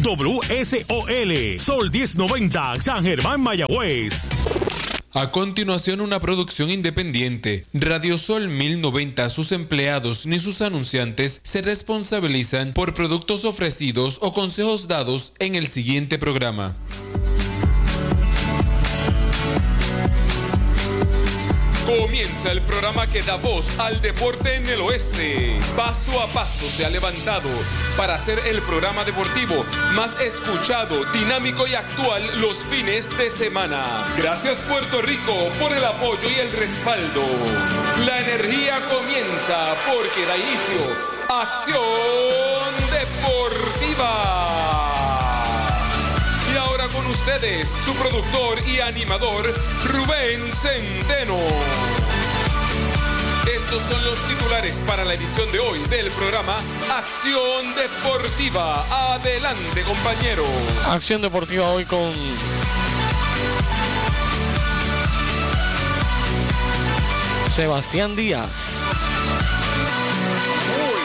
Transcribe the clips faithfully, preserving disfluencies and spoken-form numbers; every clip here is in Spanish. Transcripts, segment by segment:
W S O L, Sol diez noventa, San Germán, Mayagüez. A continuación, una producción independiente. Radio Sol mil noventa, sus empleados ni sus anunciantes se responsabilizan por productos ofrecidos o consejos dados en el siguiente programa. Comienza el programa que da voz al deporte en el oeste. Paso a paso se ha levantado para hacer el programa deportivo más escuchado, dinámico y actual los fines de semana. Gracias, Puerto Rico, por el apoyo y el respaldo. La energía comienza porque da inicio Acción Deportiva. Y ahora con ustedes, su productor y animador, Rubén Centeno. Estos son los titulares para la edición de hoy del programa Acción Deportiva. Adelante, compañero. Acción Deportiva hoy con Sebastián Díaz. Muy,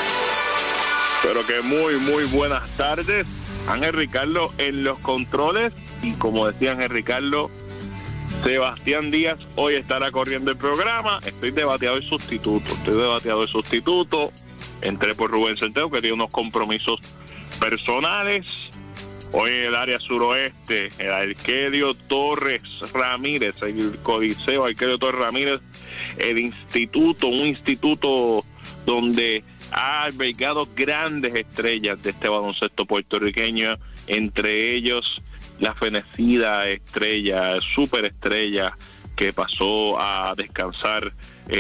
pero que muy, muy buenas tardes. Ángel Ricardo en los controles y, como decía Ángel Ricardo, Sebastián Díaz hoy estará corriendo el programa. Estoy de bateador sustituto, estoy de bateador sustituto. Entré por Rubén Centeno, que tiene unos compromisos personales. Hoy en el área suroeste, el Arquelio Torres Ramírez, el Codiceo Arquelio Torres Ramírez, el instituto, un instituto donde ha albergado grandes estrellas de este baloncesto puertorriqueño, entre ellos la fenecida estrella, superestrella que pasó a descansar,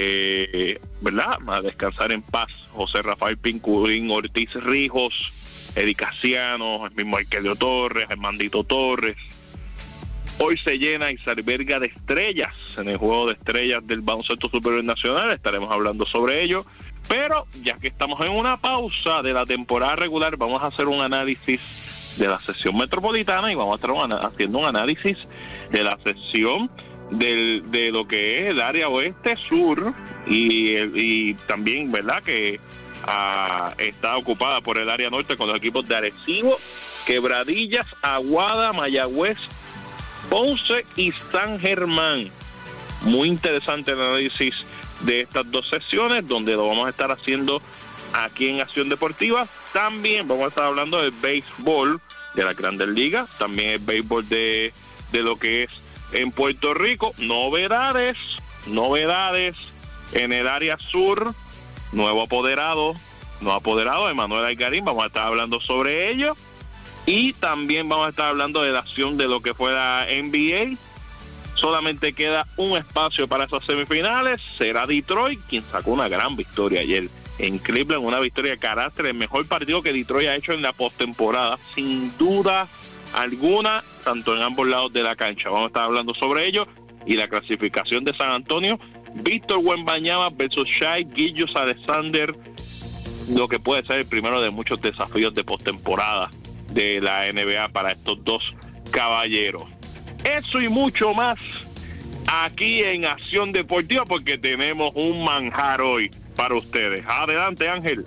eh, ¿verdad? A descansar en paz, José Rafael Pincurín Ortiz Rijos, Eddie Casiano, el mismo Arquelio Torres, Armandito Torres. Hoy se llena y se alberga de estrellas en el juego de estrellas del baloncesto superior nacional. Estaremos hablando sobre ello. Pero ya que estamos en una pausa de la temporada regular, vamos a hacer un análisis de la sesión metropolitana y vamos a estar haciendo un análisis de la sesión del, de lo que es el área oeste-sur y, y también, ¿verdad?, que uh, está ocupada por el área norte con los equipos de Arecibo, Quebradillas, Aguada, Mayagüez, Ponce y San Germán. Muy interesante el análisis de estas dos sesiones, donde lo vamos a estar haciendo aquí en Acción Deportiva. También vamos a estar hablando del béisbol de las Grandes Ligas, también el béisbol de, de lo que es en Puerto Rico. Novedades, novedades en el área sur, nuevo apoderado, nuevo apoderado, Emanuel Algarín, vamos a estar hablando sobre ello. Y también vamos a estar hablando de la acción de lo que fue la N B A. Solamente queda un espacio para esas semifinales. Será Detroit quien sacó una gran victoria ayer en Cleveland, una victoria de carácter, el mejor partido que Detroit ha hecho en la postemporada, sin duda alguna, tanto en ambos lados de la cancha. Vamos a estar hablando sobre ello y la clasificación de San Antonio. Víctor Wembanyama versus Shai Gilgeous Alexander, lo que puede ser el primero de muchos desafíos de postemporada de la N B A para estos dos caballeros. Eso y mucho más aquí en Acción Deportiva, porque tenemos un manjar hoy para ustedes. Adelante, Ángel.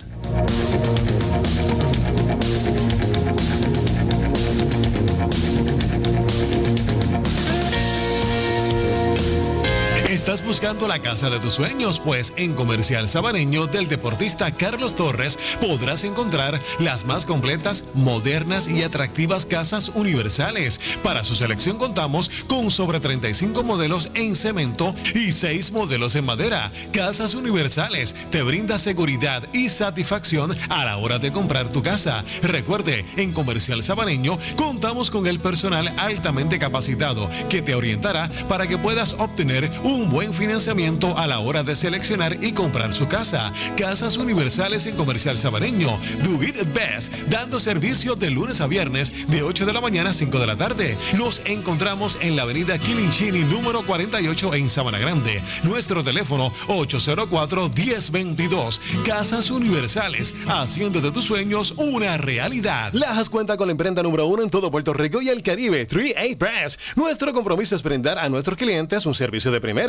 ¿Estás buscando la casa de tus sueños? Pues en Comercial Sabaneño del deportista Carlos Torres podrás encontrar las más completas, modernas y atractivas casas universales. Para su selección contamos con sobre treinta y cinco modelos en cemento y seis modelos en madera. Casas Universales te brinda seguridad y satisfacción a la hora de comprar tu casa. Recuerde, en Comercial Sabaneño contamos con el personal altamente capacitado que te orientará para que puedas obtener un buen financiamiento a la hora de seleccionar y comprar su casa. Casas Universales en Comercial Sabaneño. Do it best, dando servicio de lunes a viernes de ocho de la mañana a cinco de la tarde. Nos encontramos en la avenida Kilinchini número cuarenta y ocho en Sabana Grande. Nuestro teléfono ocho cero cuatro, diez veintidós. Casas Universales, haciendo de tus sueños una realidad. Lajas cuenta con la imprenta número uno en todo Puerto Rico y el Caribe, tres A Press. Nuestro compromiso es brindar a nuestros clientes un servicio de primera en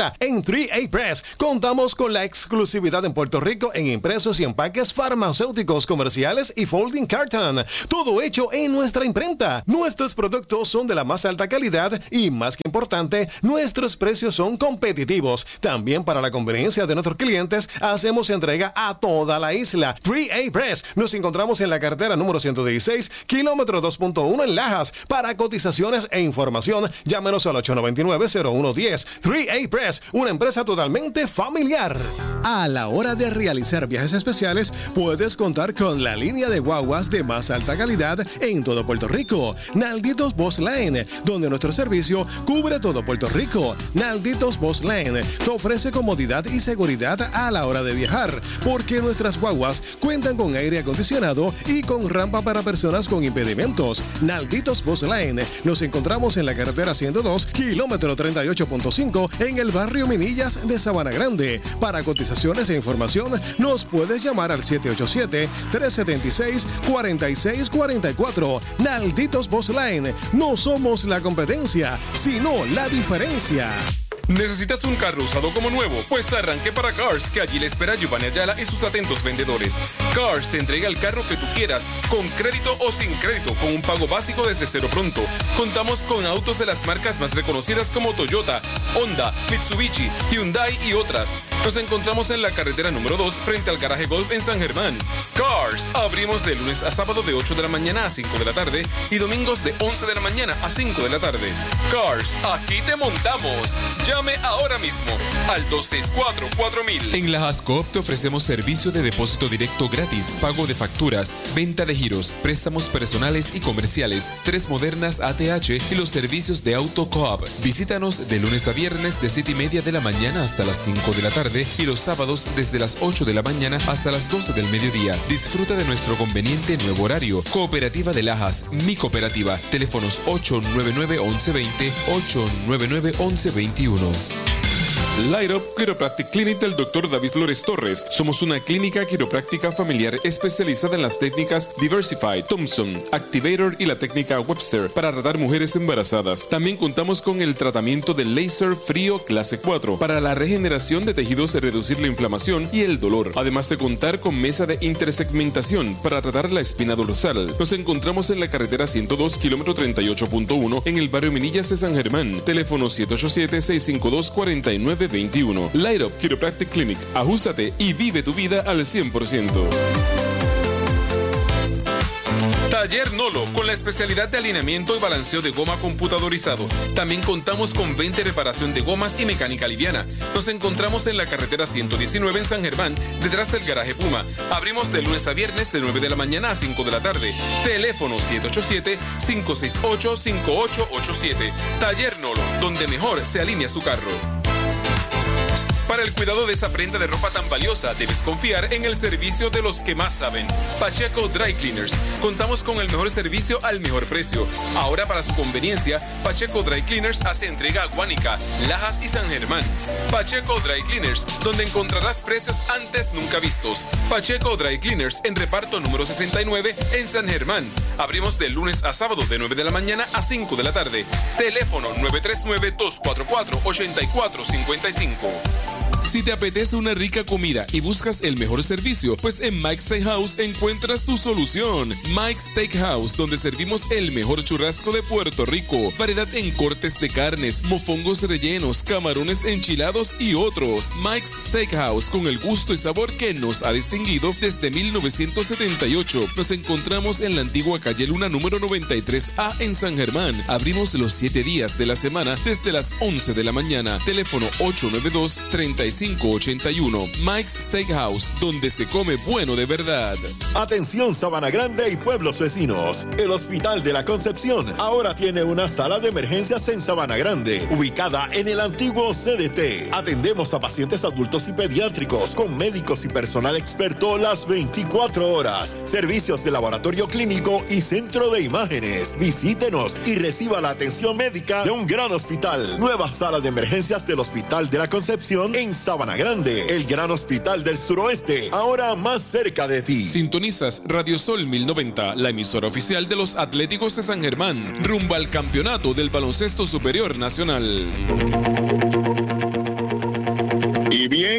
en tres A Press. Contamos con la exclusividad en Puerto Rico en impresos y empaques farmacéuticos, comerciales y folding carton. Todo hecho en nuestra imprenta. Nuestros productos son de la más alta calidad y, más que importante, nuestros precios son competitivos. También, para la conveniencia de nuestros clientes, hacemos entrega a toda la isla. tres A Press. Nos encontramos en la carretera número ciento dieciséis, kilómetro dos punto uno en Lajas. Para cotizaciones e información, llámenos al ocho nueve nueve, cero uno uno cero. tres A Press, una empresa totalmente familiar. A la hora de realizar viajes especiales, puedes contar con la línea de guaguas de más alta calidad en todo Puerto Rico. Nalditos Bus Lane, donde nuestro servicio cubre todo Puerto Rico. Nalditos Bus Lane te ofrece comodidad y seguridad a la hora de viajar, porque nuestras guaguas cuentan con aire acondicionado y con rampa para personas con impedimentos. Nalditos Bus Lane. Nos encontramos en la carretera ciento dos, kilómetro treinta y ocho punto cinco, en el barrio Minillas de Sabana Grande. Para cotizaciones e información, nos puedes llamar al siete ocho siete, tres siete seis, cuatro seis cuatro cuatro. Nalditos Bus Lane. No somos la competencia, sino la diferencia. ¿Necesitas un carro usado como nuevo? Pues arranque para Cars, que allí le espera Giovanni Ayala y sus atentos vendedores. Cars te entrega el carro que tú quieras, con crédito o sin crédito, con un pago básico desde cero pronto. Contamos con autos de las marcas más reconocidas como Toyota, Honda, Mitsubishi, Hyundai y otras. Nos encontramos en la carretera número dos, frente al garaje Golf en San Germán. Cars, abrimos de lunes a sábado de ocho de la mañana a cinco de la tarde y domingos de once de la mañana a cinco de la tarde. Cars, aquí te montamos. Llame ahora mismo al dos seis cuatro, cuatro mil. En la Hascoop te ofrecemos servicio de depósito directo gratis, pago de facturas, venta de giros, préstamos personales y comerciales, tres modernas A T H y los servicios de Auto Coop. Visítanos de lunes a viernes de siete y media de la mañana hasta las cinco de la tarde y los sábados desde las ocho de la mañana hasta las doce del mediodía. Disfruta de nuestro conveniente nuevo horario. Cooperativa de Lajas, mi cooperativa. Teléfonos ocho nueve nueve, once veinte, ocho nueve nueve, once veintiuno. Light Up Chiropractic Clinic del doctor David Flores Torres. Somos una clínica quiropráctica familiar especializada en las técnicas Diversify, Thompson, Activator y la técnica Webster para tratar mujeres embarazadas. También contamos con el tratamiento de láser frío clase cuatro para la regeneración de tejidos y reducir la inflamación y el dolor. Además de contar con mesa de intersegmentación para tratar la espina dorsal. Nos encontramos en la carretera ciento dos, kilómetro treinta y ocho punto uno en el barrio Minillas de San Germán. Teléfono siete ocho siete, seis cinco dos, cuatro nueve veintiuno. Light Up Chiropractic Clinic. Ajústate y vive tu vida al cien por ciento. Taller Nolo, con la especialidad de alineamiento y balanceo de goma computadorizado. También contamos con venta y reparación de gomas y mecánica liviana. Nos encontramos en la carretera ciento diecinueve en San Germán, detrás del garaje Puma. Abrimos de lunes a viernes de nueve de la mañana a cinco de la tarde. Teléfono siete ocho siete, cinco seis ocho, cinco ocho ocho siete. Taller Nolo, donde mejor se alinea su carro. Para el cuidado de esa prenda de ropa tan valiosa, debes confiar en el servicio de los que más saben. Pacheco Dry Cleaners. Contamos con el mejor servicio al mejor precio. Ahora, para su conveniencia, Pacheco Dry Cleaners hace entrega a Guánica, Lajas y San Germán. Pacheco Dry Cleaners, donde encontrarás precios antes nunca vistos. Pacheco Dry Cleaners en reparto número sesenta y nueve en San Germán. Abrimos de lunes a sábado de nueve de la mañana a cinco de la tarde. Teléfono nueve tres nueve, dos cuatro cuatro, ocho cuatro cinco cinco. Si te apetece una rica comida y buscas el mejor servicio, pues en Mike's Steakhouse encuentras tu solución. Mike's Steakhouse, donde servimos el mejor churrasco de Puerto Rico, variedad en cortes de carnes, mofongos rellenos, camarones enchilados y otros. Mike's Steakhouse, con el gusto y sabor que nos ha distinguido desde mil novecientos setenta y ocho. Nos encontramos en la antigua calle Luna número noventa y tres A en San Germán. Abrimos los siete días de la semana desde las once de la mañana. Teléfono ocho nueve dos, treinta y cinco ochenta y uno. Mike's Steakhouse, donde se come bueno de verdad. Atención Sabana Grande y pueblos vecinos. El Hospital de la Concepción ahora tiene una sala de emergencias en Sabana Grande, ubicada en el antiguo C D T. Atendemos a pacientes adultos y pediátricos con médicos y personal experto las veinticuatro horas. Servicios de laboratorio clínico y centro de imágenes. Visítenos y reciba la atención médica de un gran hospital. Nueva sala de emergencias del Hospital de la Concepción en Sabana Grande, el gran hospital del suroeste, ahora más cerca de ti. Sintonizas Radio Sol mil noventa, la emisora oficial de los Atléticos de San Germán, rumbo al campeonato del baloncesto superior nacional.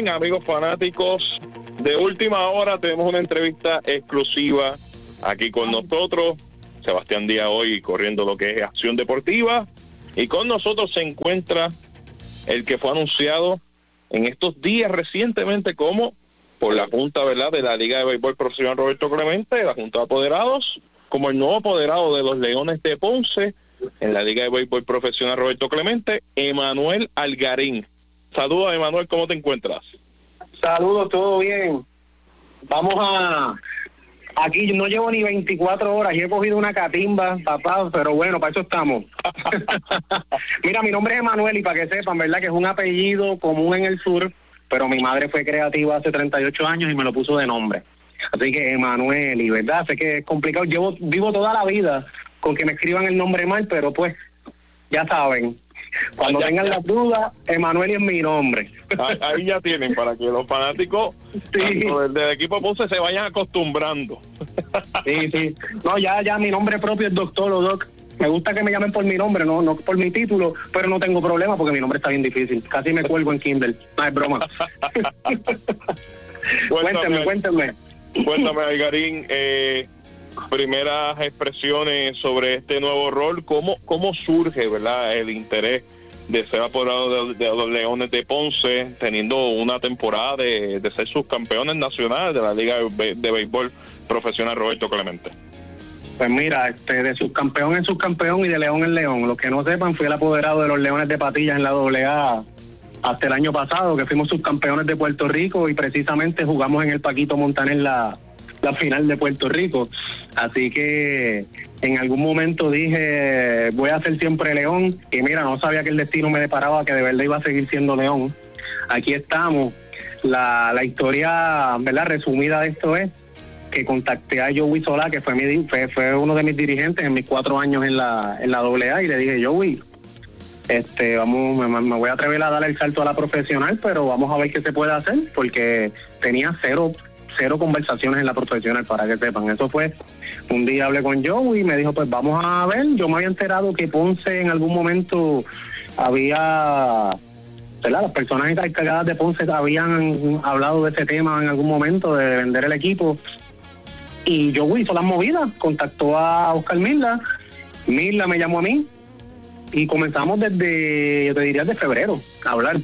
Bien, amigos fanáticos, de última hora tenemos una entrevista exclusiva aquí con nosotros. Sebastián Díaz hoy corriendo lo que es Acción Deportiva, y con nosotros se encuentra el que fue anunciado en estos días recientemente como por la Junta, ¿verdad?, de la Liga de Béisbol Profesional Roberto Clemente, la Junta de Apoderados, como el nuevo apoderado de los Leones de Ponce en la Liga de Béisbol Profesional Roberto Clemente, Emanuel Algarín. Saludos, Emanuel, ¿cómo te encuentras? Saludos, todo bien. Vamos a... Aquí no llevo ni veinticuatro horas y he cogido una catimba, papá, pero bueno, para eso estamos. Mira, mi nombre es Emanuel, y para que sepan, ¿verdad?, que es un apellido común en el sur, pero mi madre fue creativa hace treinta y ocho años y me lo puso de nombre. Así que Emanuel, y verdad, sé que es complicado. Llevo, vivo toda la vida con que me escriban el nombre mal, pero pues, ya saben. Cuando ya, tengan ya. las dudas, Emanuel es mi nombre. Ahí, ahí ya tienen, para que los fanáticos sí. del, del equipo Ponce se vayan acostumbrando. Sí, sí. No, ya, ya mi nombre propio es Doctor o Doc. Me gusta que me llamen por mi nombre, no, no por mi título, pero no tengo problema porque mi nombre está bien difícil. Casi me cuelgo en Kindle. No es broma. Cuéntame, cuéntame. Cuéntame, Algarín, eh, primeras expresiones sobre este nuevo rol. ¿Cómo, cómo surge, verdad, el interés de ser apoderado de, de los Leones de Ponce, teniendo una temporada de, de ser subcampeones nacionales de la Liga de, de Béisbol Profesional Roberto Clemente? Pues mira, este, de subcampeón en subcampeón y de león en león. Los que no sepan, fui el apoderado de los Leones de Patillas en la doble A hasta el año pasado, que fuimos subcampeones de Puerto Rico, y precisamente jugamos en el Paquito Montaner la, la final de Puerto Rico. Así que en algún momento dije, voy a ser siempre león, y mira, no sabía que el destino me deparaba que de verdad iba a seguir siendo león. Aquí estamos. La, la historia, ¿verdad?, resumida de esto es que contacté a Joey Solá, que fue mi fue, fue uno de mis dirigentes en mis cuatro años en la en la doble A, y le dije, Joey, este vamos me, me voy a atrever a dar el salto a la profesional, pero vamos a ver qué se puede hacer, porque tenía cero cero conversaciones en la profesional, para que sepan. Eso fue, un día hablé con Joey y me dijo, pues vamos a ver. Yo me había enterado que Ponce en algún momento había, ¿verdad?, las personas encargadas de Ponce habían hablado de ese tema en algún momento, de vender el equipo. Y Joey hizo las movidas, contactó a Oscar Mirla, Mirla me llamó a mí, y comenzamos desde, yo te diría, de febrero a hablar.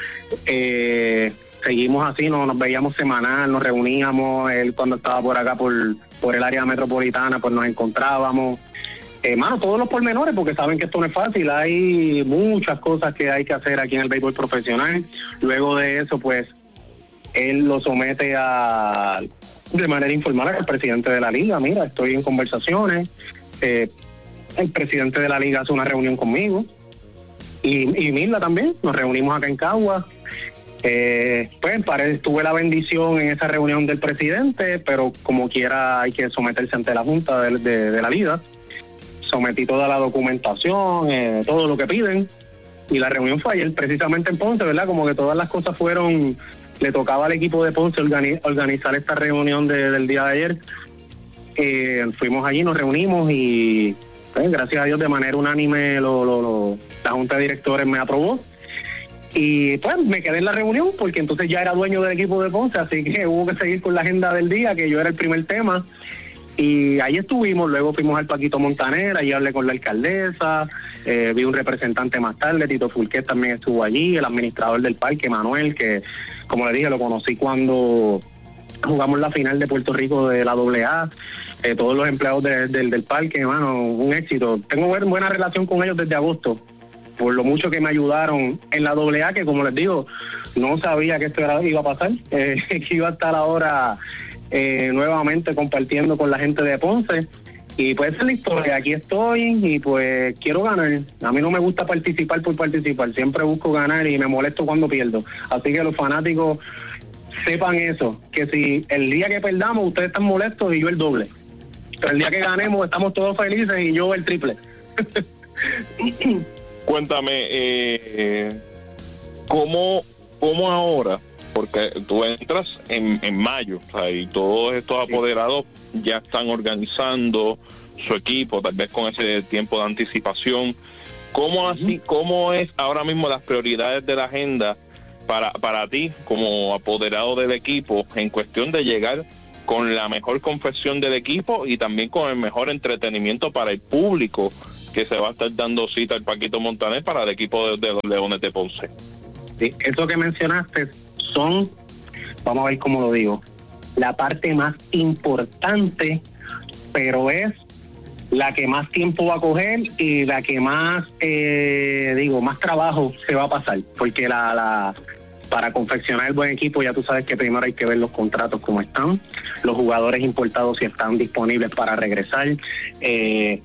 Eh, seguimos así, no, nos veíamos semanal, nos reuníamos, él cuando estaba por acá, por, por el área metropolitana, pues nos encontrábamos. Hermano, eh, todos los pormenores, porque saben que esto no es fácil, hay muchas cosas que hay que hacer aquí en el béisbol profesional. Luego de eso, pues, él lo somete a... de manera informal al presidente de la liga. Mira, estoy en conversaciones, eh, el presidente de la liga hace una reunión conmigo, y, y Mirla también, nos reunimos acá en Cagua. Eh, pues parece, tuve la bendición en esa reunión del presidente, pero como quiera hay que someterse ante la junta de, de, de la liga. Sometí toda la documentación, eh, todo lo que piden, y la reunión fue ayer precisamente en Ponce, ¿verdad? Como que todas las cosas fueron... Le tocaba al equipo de Ponce organi- organizar esta reunión de, del día de ayer. Eh, fuimos allí, nos reunimos, y pues, gracias a Dios de manera unánime lo, lo, lo, la Junta de Directores me aprobó. Y pues me quedé en la reunión porque entonces ya era dueño del equipo de Ponce, así que hubo que seguir con la agenda del día, que yo era el primer tema. Y ahí estuvimos, luego fuimos al Paquito Montaner, allí hablé con la alcaldesa, eh, vi un representante más tarde, Tito Fulquet también estuvo allí, el administrador del parque, Manuel, que como le dije, lo conocí cuando jugamos la final de Puerto Rico de la doble A, eh, todos los empleados de, de, del parque, hermano, un éxito. Tengo buena relación con ellos desde agosto, por lo mucho que me ayudaron en la doble A, que como les digo, no sabía que esto era, iba a pasar, eh, que iba a estar ahora... Eh, nuevamente compartiendo con la gente de Ponce, y pues esa es la historia. Aquí estoy y pues quiero ganar. A mí no me gusta participar por participar, siempre busco ganar y me molesto cuando pierdo, así que los fanáticos sepan eso, que si el día que perdamos ustedes están molestos y yo el doble, pero el día que ganemos estamos todos felices y yo el triple. Cuéntame, eh, ¿cómo, cómo ahora? Porque tú entras en, en mayo, o sea, y todos estos apoderados ya están organizando su equipo, tal vez con ese tiempo de anticipación. ¿Cómo así, cómo es ahora mismo las prioridades de la agenda para, para ti como apoderado del equipo en cuestión de llegar con la mejor confección del equipo y también con el mejor entretenimiento para el público que se va a estar dando cita al Paquito Montaner para el equipo de, de los Leones de Ponce? Sí, eso que mencionaste son, vamos a ver cómo lo digo, la parte más importante, pero es la que más tiempo va a coger y la que más, eh, digo, más trabajo se va a pasar, porque la, la para confeccionar el buen equipo ya tú sabes que primero hay que ver los contratos cómo están, los jugadores importados si están disponibles para regresar, eh,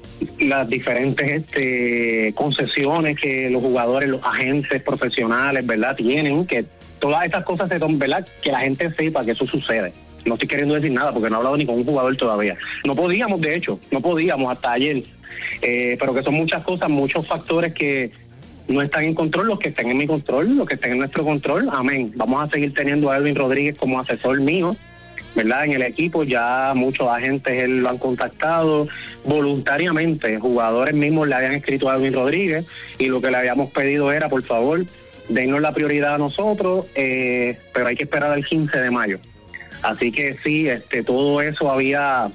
las diferentes este, concesiones que los jugadores, los agentes profesionales, ¿verdad?, tienen, que todas estas cosas se toman, ¿verdad?, que la gente sepa que eso sucede. No estoy queriendo decir nada porque no he hablado ni con un jugador todavía. No podíamos, de hecho, no podíamos hasta ayer. Eh, pero que son muchas cosas, muchos factores que no están en control, los que estén en mi control, los que estén en nuestro control. Amén. Vamos a seguir teniendo a Edwin Rodríguez como asesor mío, ¿verdad? En el equipo ya muchos agentes él lo han contactado voluntariamente. Jugadores mismos le habían escrito a Edwin Rodríguez y lo que le habíamos pedido era, por favor, dennos la prioridad a nosotros, eh, pero hay que esperar al quince de mayo. Así que sí, este, todo eso había,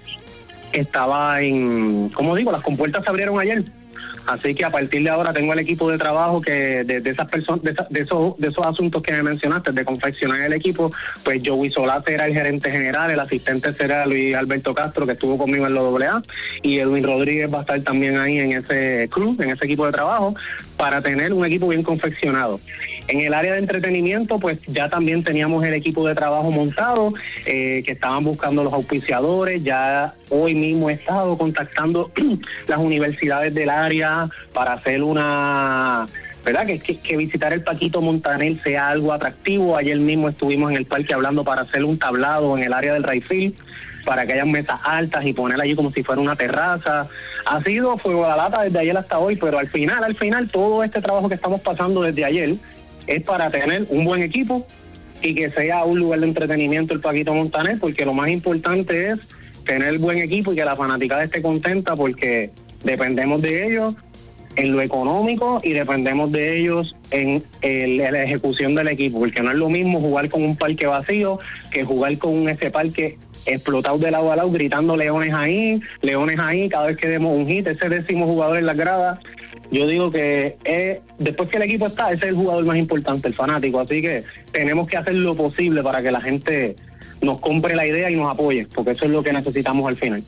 estaba en, como digo, las compuertas se abrieron ayer. Así que a partir de ahora tengo el equipo de trabajo que de, de esas personas, de, esa, de esos de esos asuntos que me mencionaste, de confeccionar el equipo, pues Joey Solá será el gerente general, el asistente será Luis Alberto Castro, que estuvo conmigo en la doble A, y Edwin Rodríguez va a estar también ahí en ese club, en ese equipo de trabajo, para tener un equipo bien confeccionado. En el área de entretenimiento, pues ya también teníamos el equipo de trabajo montado, eh, que estaban buscando los auspiciadores. Ya hoy mismo he estado contactando las universidades del área para hacer una, ¿verdad?, que, que, que visitar el Paquito Montaner sea algo atractivo. Ayer mismo estuvimos en el parque hablando para hacer un tablado en el área del right field, para que hayan mesas altas y poner allí como si fuera una terraza. Ha sido fuego a la lata desde ayer hasta hoy, pero al final, al final, todo este trabajo que estamos pasando desde ayer es para tener un buen equipo y que sea un lugar de entretenimiento el Paquito Montaner, porque lo más importante es tener buen equipo y que la fanaticada esté contenta, porque dependemos de ellos en lo económico y dependemos de ellos en, el, en la ejecución del equipo, porque no es lo mismo jugar con un parque vacío que jugar con ese parque explotado de lado a lado, gritando leones ahí, leones ahí, cada vez que demos un hit, ese décimo jugador en las gradas. Yo digo que es, después que el equipo está, ese es el jugador más importante, el fanático, así que tenemos que hacer lo posible para que la gente nos compre la idea y nos apoye, porque eso es lo que necesitamos al final.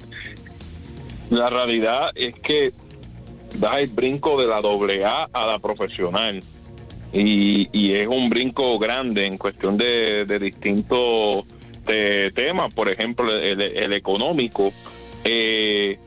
La realidad es que das el brinco de la doble A a la profesional y, y es un brinco grande en cuestión de, de distintos de temas, por ejemplo el, el económico. eh,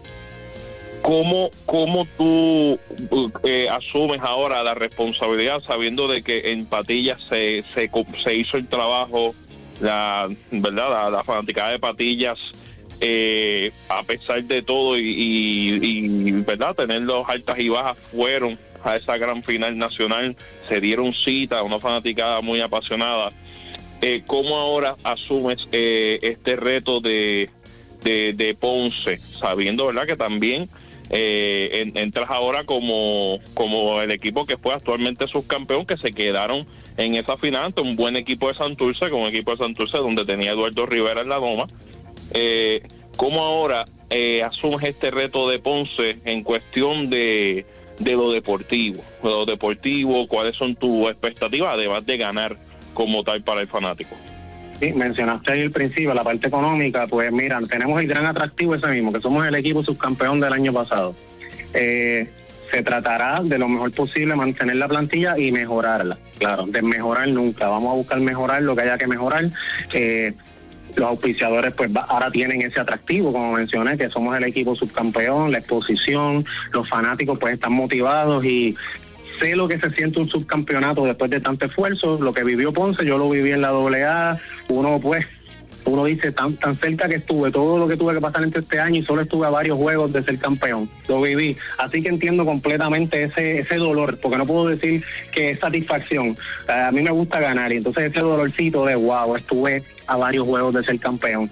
¿Cómo, cómo tú eh, asumes ahora la responsabilidad sabiendo de que en Patillas se, se, se hizo el trabajo, la verdad, la, la fanaticada de Patillas, eh, a pesar de todo y, y, y verdad, tener los altas y bajas, fueron a esa gran final nacional, se dieron cita, una fanaticada muy apasionada? Eh, ¿Cómo ahora asumes eh, este reto de, de, de Ponce, sabiendo, verdad, que también Eh, en, entras ahora como como el equipo que fue actualmente subcampeón, que se quedaron en esa final ante un buen equipo de Santurce, con un equipo de Santurce donde tenía Eduardo Rivera en la doma? Eh, ¿Cómo ahora eh, asumes este reto de Ponce en cuestión de, de lo deportivo? De lo deportivo, ¿cuáles son tus expectativas, además de ganar como tal para el fanático? Sí, mencionaste ahí al principio la parte económica. Pues mira, tenemos el gran atractivo ese mismo, que somos el equipo subcampeón del año pasado. Eh, se tratará de lo mejor posible mantener la plantilla y mejorarla. Claro, de mejorar nunca. Vamos a buscar mejorar lo que haya que mejorar. Eh, los auspiciadores pues ahora tienen ese atractivo, como mencioné, que somos el equipo subcampeón, la exposición, los fanáticos pues están motivados y sé lo que se siente un subcampeonato después de tanto esfuerzo. Lo que vivió Ponce, yo lo viví en la doble A. Uno pues, uno dice tan tan cerca que estuve, todo lo que tuve que pasar entre este año y solo estuve a varios juegos de ser campeón. Lo viví, así que entiendo completamente ese ese dolor, porque no puedo decir que es satisfacción. A mí me gusta ganar y entonces ese dolorcito de wow, estuve a varios juegos de ser campeón.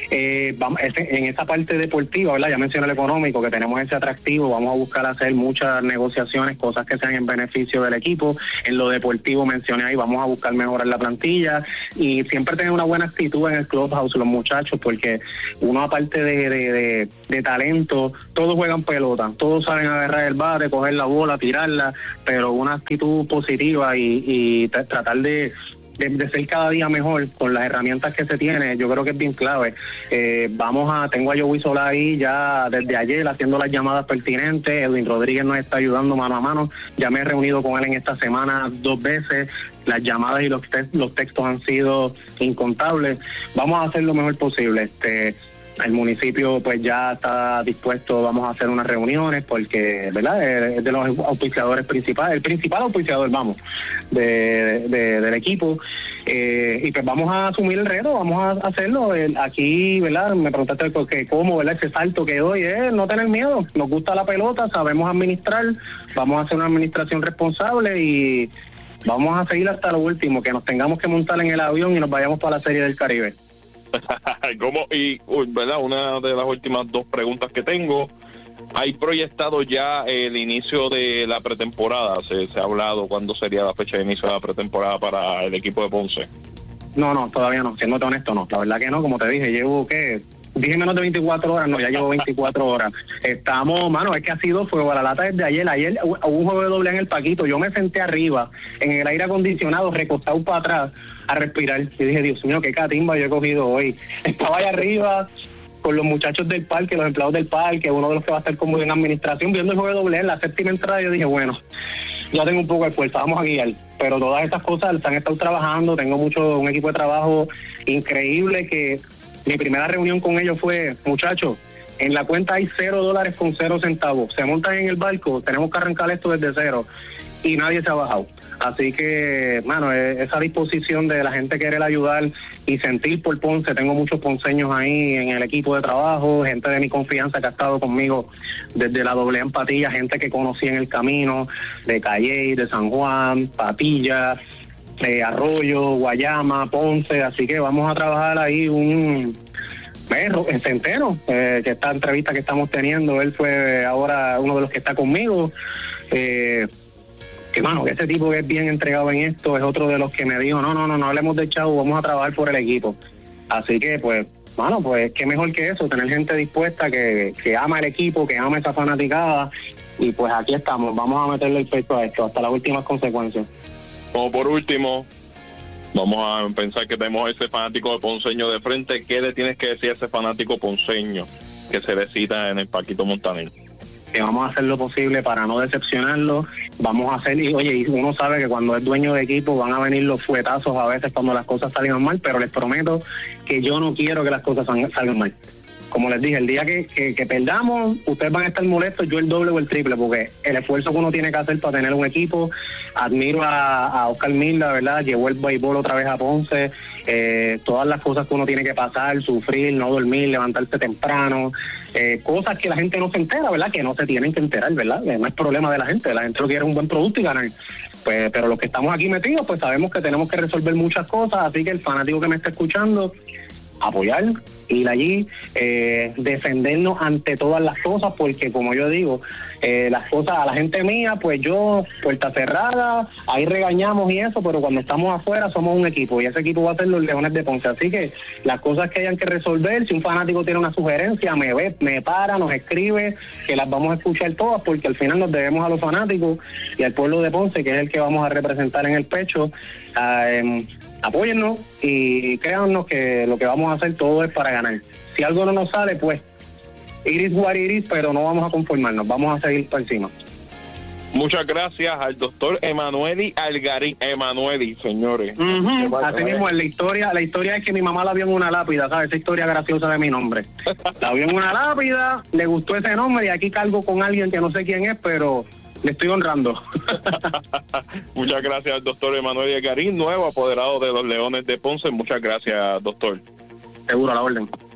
Eh, vamos, ese, en esa parte deportiva, ¿verdad? Ya mencioné el económico, que tenemos ese atractivo, vamos a buscar hacer muchas negociaciones, cosas que sean en beneficio del equipo. En lo deportivo mencioné ahí, vamos a buscar mejorar la plantilla y siempre tener una buena actitud en el clubhouse, los muchachos, porque uno aparte de, de, de, de talento, todos juegan pelota, todos saben agarrar el bate, coger la bola, tirarla, pero una actitud positiva y, y t- tratar de De, de ser cada día mejor con las herramientas que se tiene, yo creo que es bien clave. Eh, vamos a, tengo a Joey Solá ahí ya desde ayer haciendo las llamadas pertinentes. Edwin Rodríguez nos está ayudando mano a mano. Ya me he reunido con él en esta semana dos veces. Las llamadas y los, te- los textos han sido incontables. Vamos a hacer lo mejor posible. Este, el municipio pues ya está dispuesto, vamos a hacer unas reuniones porque, ¿verdad? Es de los auspiciadores principales, el principal auspiciador, vamos, de, de, del equipo. Eh, y pues vamos a asumir el reto, vamos a hacerlo. Eh, aquí, ¿verdad? Me preguntaste que cómo, ¿verdad? Ese salto que doy es no tener miedo. Nos gusta la pelota, sabemos administrar, vamos a hacer una administración responsable y vamos a seguir hasta lo último, que nos tengamos que montar en el avión y nos vayamos para la Serie del Caribe. ¿Cómo? Y, ¿verdad? Una de las últimas dos preguntas que tengo. ¿Hay proyectado ya el inicio de la pretemporada? ¿Se, se ha hablado cuándo sería la fecha de inicio de la pretemporada para el equipo de Ponce? No, no, todavía no. Siendo honesto, no. La verdad que no. Como te dije, llevo, ¿qué? Dije menos de veinticuatro horas. No, ya llevo veinticuatro horas. Estamos, mano, es que ha sido fuego a la lata desde ayer. Ayer hubo un juego de doble en el Paquito. Yo me senté arriba, en el aire acondicionado, recostado para atrás, a respirar. Y dije, Dios mío, qué catimba yo he cogido hoy. Estaba allá arriba con los muchachos del parque, los empleados del parque, uno de los que va a estar conmigo en administración, viendo el juego de doble en la séptima entrada. Yo dije, bueno, ya tengo un poco de fuerza, vamos a guiar. Pero todas estas cosas se han estado trabajando, tengo mucho un equipo de trabajo increíble que mi primera reunión con ellos fue, muchachos, en la cuenta hay cero dólares con cero centavos, se montan en el barco, tenemos que arrancar esto desde cero y nadie se ha bajado. Así que, mano, esa disposición de la gente querer ayudar y sentir por Ponce, tengo muchos ponceños ahí en el equipo de trabajo, gente de mi confianza que ha estado conmigo desde la doble en Patilla, gente que conocí en el camino, de Calley, de San Juan, Patilla, eh, Arroyo, Guayama, Ponce, así que vamos a trabajar ahí un... en Centeno, eh, que esta entrevista que estamos teniendo, él fue ahora uno de los que está conmigo, eh, que mano, que ese tipo que es bien entregado en esto es otro de los que me dijo, no, no, no, no hablemos de chavo, vamos a trabajar por el equipo. Así que, pues, mano, pues, qué mejor que eso, tener gente dispuesta que, que ama el equipo, que ama esa fanaticada, y pues aquí estamos, vamos a meterle el pecho a esto, hasta las últimas consecuencias. Como por último, vamos a pensar que tenemos ese fanático de ponceño de frente. ¿Qué le tienes que decir a ese fanático ponceño que se decida en el Paquito Montaner? Que vamos a hacer lo posible para no decepcionarlo, vamos a hacer, y oye, y uno sabe que cuando es dueño de equipo van a venir los fuetazos a veces cuando las cosas salgan mal, pero les prometo que yo no quiero que las cosas salgan mal. Como les dije, el día que, que, que perdamos, ustedes van a estar molestos, yo el doble o el triple, porque el esfuerzo que uno tiene que hacer para tener un equipo, admiro a, a Oscar Milda, ¿verdad? Llevó el béisbol otra vez a Ponce, eh, todas las cosas que uno tiene que pasar, sufrir, no dormir, levantarse temprano, eh, cosas que la gente no se entera, ¿verdad? Que no se tienen que enterar, ¿verdad? No es problema de la gente, la gente lo quiere un buen producto y ganar. Pues, pero los que estamos aquí metidos, pues sabemos que tenemos que resolver muchas cosas, así que el fanático que me está escuchando, apoyar, ir allí, eh, defendernos ante todas las cosas, porque como yo digo, eh, las cosas a la gente mía, pues yo, puerta cerrada, ahí regañamos y eso, pero cuando estamos afuera somos un equipo, y ese equipo va a ser los Leones de Ponce, así que las cosas que hayan que resolver, si un fanático tiene una sugerencia, me ve, me para, nos escribe, que las vamos a escuchar todas, porque al final nos debemos a los fanáticos y al pueblo de Ponce, que es el que vamos a representar en el pecho. eh, Apóyennos y créannos que lo que vamos a hacer todo es para ganar. Si algo no nos sale, pues iris what iris, pero no vamos a conformarnos, vamos a seguir por encima. Muchas gracias al doctor Emanueli Algarín. Emanueli, señores. Uh-huh. Así mismo, en la historia, la historia es que mi mamá la vio en una lápida, ¿sabes? Esa historia graciosa de mi nombre. La vio en una lápida, le gustó ese nombre y aquí cargo con alguien que no sé quién es, pero le estoy honrando. Muchas gracias al doctor Emanuel Algarín, nuevo apoderado de los Leones de Ponce. Muchas gracias, doctor. Seguro, a la orden.